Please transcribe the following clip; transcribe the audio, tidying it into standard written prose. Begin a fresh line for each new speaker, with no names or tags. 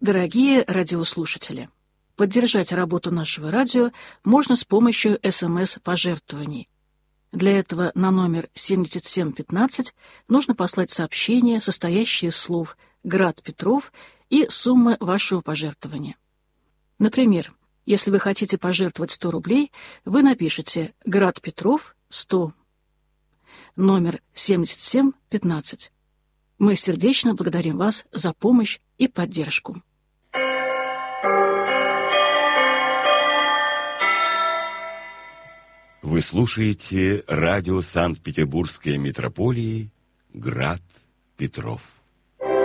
Дорогие радиослушатели, поддержать работу нашего радио можно с помощью СМС-пожертвований. Для этого на номер 7715 нужно послать сообщение, состоящее из слов «Град Петров» и суммы вашего пожертвования. Например, если вы хотите пожертвовать 100 рублей, вы напишите «Град Петров, 100». Номер 7715. Мы сердечно благодарим вас за помощь и поддержку.
Вы слушаете радио Санкт-Петербургской митрополии «Град Петров».